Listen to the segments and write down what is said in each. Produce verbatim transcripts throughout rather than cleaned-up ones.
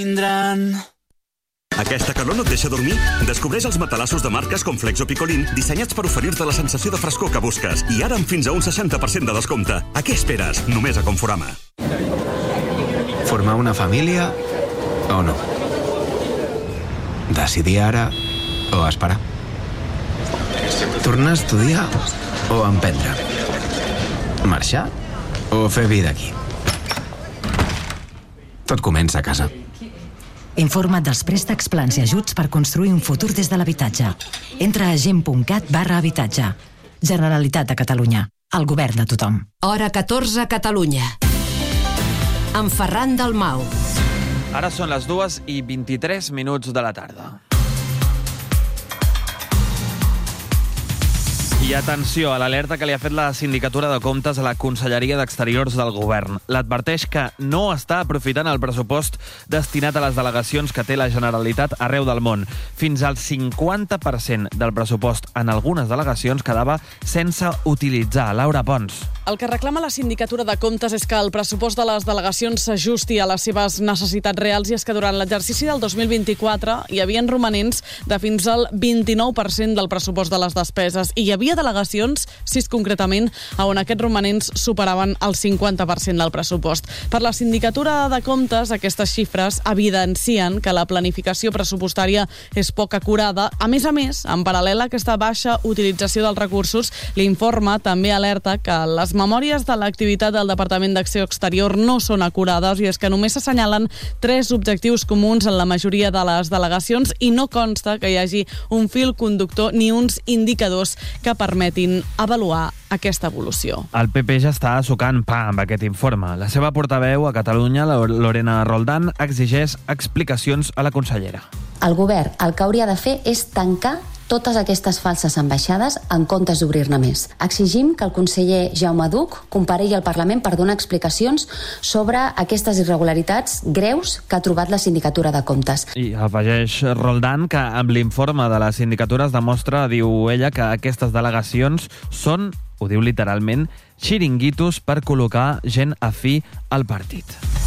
Aquesta calor no et deixa dormir? Descobreix els matalassos de marques com Flex o Picolín dissenyats per oferir-te la sensació de frescor que busques i ara amb fins a un seixanta per cent de descompte. A què esperes? Només a Conforama. Formar una família o no? Decidir ara o esperar? Tornar a estudiar o emprendre? Marxar o fer vida aquí? Tot comença a casa. Informa't dels préstecs, plans i ajuts per construir un futur des de l'habitatge. Entra a gent.cat barra habitatge. Generalitat de Catalunya. El govern de tothom. Hora catorze, Catalunya. Amb Ferran Dalmau. Ara són les dues i vint-i-tres minuts de la tarda. I atenció a l'alerta que li ha fet la Sindicatura de Comptes a la Conselleria d'Exteriors del Govern. L'adverteix que no està aprofitant el pressupost destinat a les delegacions que té la Generalitat arreu del món. Fins al cinquanta per cent del pressupost en algunes delegacions quedava sense utilitzar. Laura Pons. El que reclama la Sindicatura de Comptes és que el pressupost de les delegacions s'ajusti a les seves necessitats reals i és que durant l'exercici del dos mil vint-i-quatre hi havia romanents de fins al vint-i-nou per cent del pressupost de les despeses i hi havia delegacions, sis concretament, on aquests romanents superaven el cinquanta per cent del pressupost. Per la Sindicatura de Comptes, aquestes xifres evidencien que la planificació pressupostària és poc acurada. A més a més, en paral·lel a aquesta baixa utilització dels recursos, l'informe també alerta que les memòries de l'activitat del Departament d'Acció Exterior no són acurades i és que només s'assenyalen tres objectius comuns en la majoria de les delegacions i no consta que hi hagi un fil conductor ni uns indicadors que permetin avaluar aquesta evolució. El P P ja està sucant pa amb aquest informe. La seva portaveu a Catalunya, Lorena Roldán, exigeix explicacions a la consellera. El govern el que hauria de fer és tancar totes aquestes falses ambaixades en comptes d'obrir-ne més. Exigim que el conseller Jaume Duch comparegui al Parlament per donar explicacions sobre aquestes irregularitats greus que ha trobat la Sindicatura de Comptes. I afegeix Roldán que amb l'informe de la Sindicatura es demostra, diu ella, que aquestes delegacions són, ho diu literalment, xiringuitos per col·locar gent afí al partit.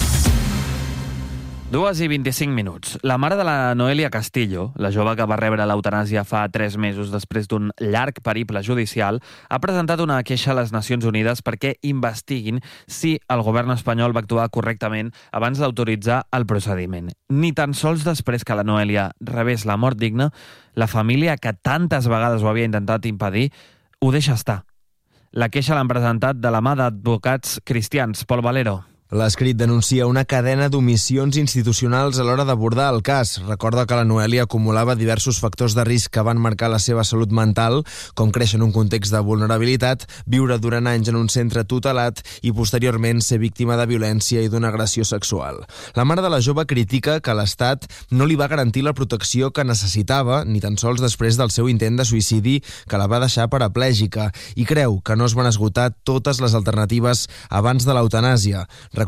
Dues i vint-i-cinc minuts. La mare de la Noelia Castillo, la jove que va rebre l'eutanàsia fa tres mesos després d'un llarg periple judicial, ha presentat una queixa a les Nacions Unides perquè investiguin si el govern espanyol va actuar correctament abans d'autoritzar el procediment. Ni tan sols després que la Noelia rebés la mort digna, la família que tantes vegades ho havia intentat impedir, ho deixa estar. La queixa l'han presentat de la mà d'advocats cristians. Pol Valero. L'escrit denuncia una cadena d'omissions institucionals a l'hora d'abordar el cas. Recorda que la Noelia acumulava diversos factors de risc que van marcar la seva salut mental, com créixer en un context de vulnerabilitat, viure durant anys en un centre tutelat i posteriorment ser víctima de violència i d'una agressió sexual. La mare de la jove critica que l'Estat no li va garantir la protecció que necessitava, ni tan sols després del seu intent de suïcidi que la va deixar paraplègica, i creu que no es van esgotar totes les alternatives abans de l'eutanàsia.